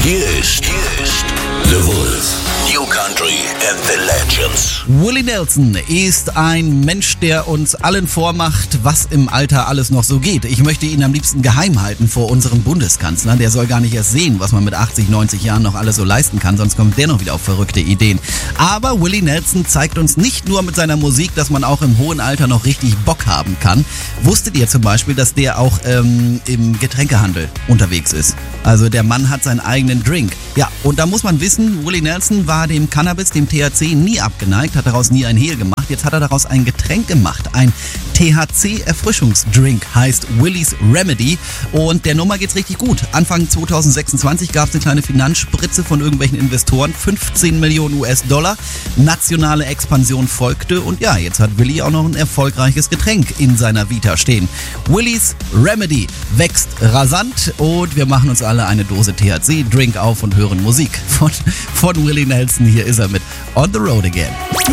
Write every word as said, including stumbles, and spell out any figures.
Hier ist, hier ist The Wolf. New Country and the Legends. Willie Nelson ist ein Mensch, der uns allen vormacht, was im Alter alles noch so geht. Ich möchte ihn am liebsten geheim halten vor unserem Bundeskanzler. Der soll gar nicht erst sehen, was man mit achtzig, neunzig Jahren noch alles so leisten kann, sonst kommt der noch wieder auf verrückte Ideen. Aber Willie Nelson zeigt uns nicht nur mit seiner Musik, dass man auch im hohen Alter noch richtig Bock haben kann. Wusstet ihr zum Beispiel, dass der auch ähm, im Getränkehandel unterwegs ist? Also der Mann hat seinen eigenen Drink. Ja, und da muss man wissen, Willie Nelson war dem Cannabis, dem T H C, nie abgeneigt, hat daraus nie ein Hehl gemacht. Jetzt hat er daraus ein Getränk gemacht. Ein T H C-Erfrischungsdrink heißt Willie's Remedy und der Nummer geht's richtig gut. Anfang zwanzig sechsundzwanzig gab es eine kleine Finanzspritze von irgendwelchen Investoren, fünfzehn Millionen U S Dollar. Nationale Expansion folgte und ja, jetzt hat Willie auch noch ein erfolgreiches Getränk in seiner Vita stehen. Willie's Remedy wächst rasant und wir machen uns alle eine Dose T H C-Drink auf und hören Musik von, von Willie Nelson. Hier ist er mit On the Road Again.